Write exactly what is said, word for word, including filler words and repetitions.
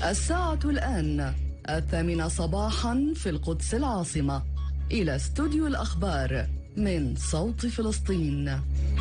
الساعة الآن الثامنة صباحا في القدس العاصمة. إلى استوديو الأخبار من صوت فلسطين.